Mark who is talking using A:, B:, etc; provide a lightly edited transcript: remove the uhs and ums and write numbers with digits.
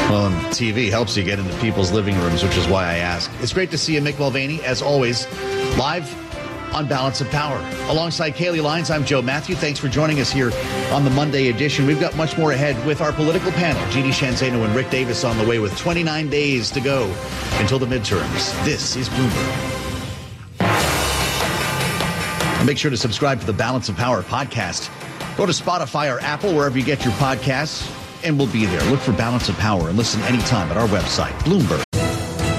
A: Well, TV helps you get into people's living rooms, which is why I ask. It's great to see you, Mick Mulvaney, as always, live on Balance of Power. Alongside Kaylee Lyons, I'm Joe Matthew. Thanks for joining us here on the Monday edition. We've got much more ahead with our political panel. Jeannie Shanzano and Rick Davis on the way with 29 days to go until the midterms. This is Bloomberg. Make sure to subscribe to the Balance of Power podcast. Go to Spotify or Apple, wherever you get your podcasts, and we'll be there. Look for Balance of Power and listen anytime at our website, Bloomberg.com.